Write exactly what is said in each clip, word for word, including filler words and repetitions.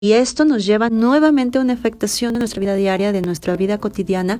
Y esto nos lleva nuevamente a una afectación de nuestra vida diaria, de nuestra vida cotidiana,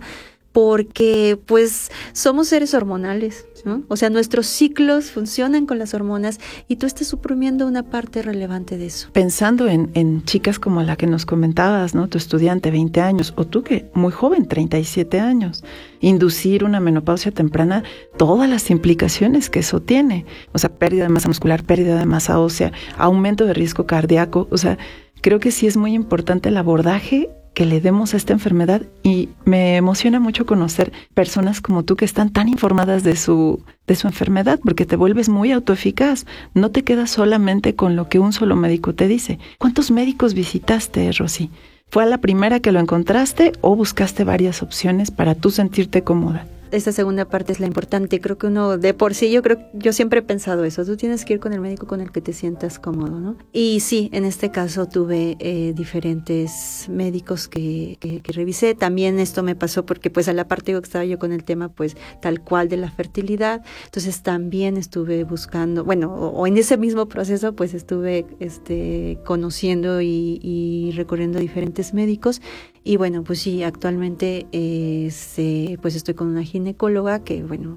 porque pues somos seres hormonales, ¿no? O sea, nuestros ciclos funcionan con las hormonas y tú estás suprimiendo una parte relevante de eso. Pensando en, en chicas como la que nos comentabas, ¿no? Tu estudiante, veinte años, o tú que muy joven, treinta y siete años, inducir una menopausia temprana, todas las implicaciones que eso tiene, o sea, pérdida de masa muscular, pérdida de masa ósea, aumento de riesgo cardíaco, o sea, creo que sí es muy importante el abordaje que le demos a esta enfermedad y me emociona mucho conocer personas como tú que están tan informadas de su, de su enfermedad, porque te vuelves muy autoeficaz. No te quedas solamente con lo que un solo médico te dice. ¿Cuántos médicos visitaste, Rosy? ¿Fue a la primera que lo encontraste o buscaste varias opciones para tú sentirte cómoda? Esta segunda parte es la importante. Creo que uno de por sí, yo creo, yo siempre he pensado eso. Tú tienes que ir con el médico con el que te sientas cómodo, ¿no? Y sí, en este caso tuve eh, diferentes médicos que, que, que revisé. También esto me pasó porque pues a la parte que estaba yo con el tema pues tal cual de la fertilidad. Entonces también estuve buscando, bueno, o, o en ese mismo proceso pues estuve este, conociendo y, y recorriendo diferentes médicos. Y bueno, pues sí, actualmente eh, se, pues estoy con una ginecóloga que, bueno,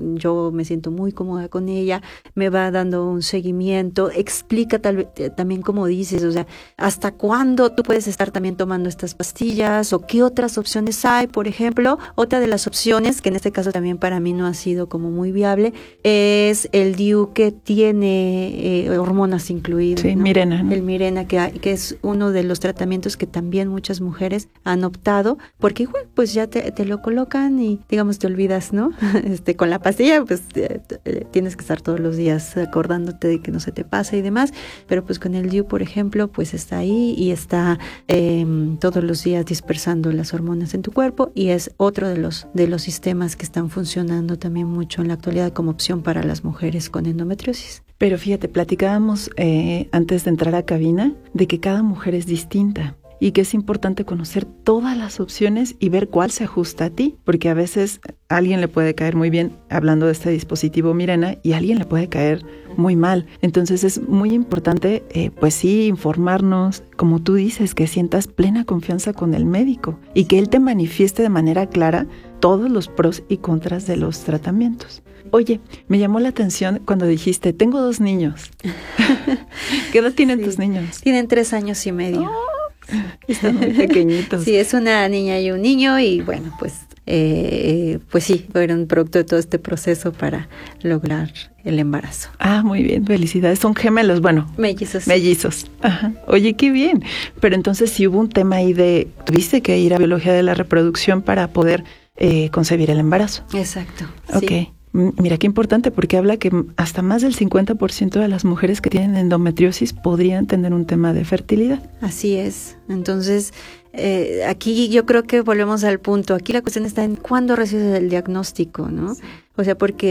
yo me siento muy cómoda con ella, me va dando un seguimiento, explica tal, también como dices, o sea, hasta cuándo tú puedes estar también tomando estas pastillas o qué otras opciones hay. Por ejemplo, otra de las opciones, que en este caso también para mí no ha sido como muy viable, es el D I U que tiene eh, hormonas incluidas. Sí, ¿no? Mirena, ¿no? El Mirena, que, hay, que es uno de los tratamientos que también muchas mujeres han optado, porque igual pues ya te, te lo colocan y digamos te olvidas, ¿no? Este, con la pastilla, pues eh, eh, tienes que estar todos los días acordándote de que no se te pase y demás, pero pues con el D I U, por ejemplo, pues está ahí y está eh, todos los días dispersando las hormonas en tu cuerpo y es otro de los, de los sistemas que están funcionando también mucho en la actualidad como opción para las mujeres con endometriosis. Pero fíjate, platicábamos eh, antes de entrar a cabina de que cada mujer es distinta y que es importante conocer todas las opciones y ver cuál se ajusta a ti, porque a veces a alguien le puede caer muy bien hablando de este dispositivo Mirena y a alguien le puede caer muy mal. Entonces es muy importante, eh, pues sí, informarnos, como tú dices, que sientas plena confianza con el médico y que él te manifieste de manera clara todos los pros y contras de los tratamientos. Oye, me llamó la atención cuando dijiste, tengo dos niños. ¿Qué edad tienen sí. tus niños? Tienen tres años y medio. Oh. Están muy pequeñitos. Sí, es una niña y un niño y bueno, pues eh, pues sí, fueron producto de todo este proceso para lograr el embarazo. Ah, muy bien, felicidades. Son gemelos, bueno. Mellizos. Mellizos. Ajá. Oye, qué bien. Pero entonces sí hubo un tema ahí de, tuviste que ir a biología de la reproducción para poder eh, concebir el embarazo. Exacto. Ok. Sí. Mira qué importante porque habla que hasta más del cincuenta por ciento de las mujeres que tienen endometriosis podrían tener un tema de fertilidad. Así es. Entonces, eh, aquí yo creo que volvemos al punto. Aquí la cuestión está en cuándo recibes el diagnóstico, ¿no? Sí. O sea, porque